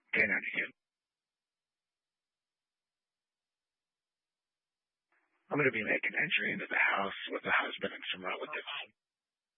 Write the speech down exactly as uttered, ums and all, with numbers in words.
Okay, ninety-two. I'm going to be making entry into the house with the husband and some relatives.